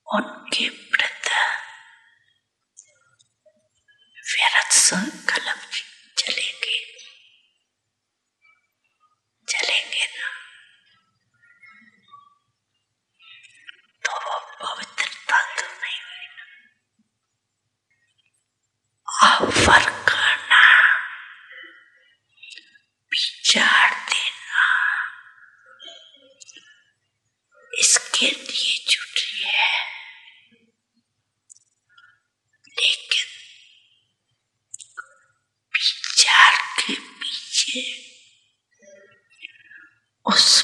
उनके प्रति व्यर्थ संकल्प चलेंगे ना, तो वो पवित्रता तो नहीं हुई ना। ऑफर करना, विचार देना, इसके लिए जुट रही है, लेकिन विचार के पीछे उस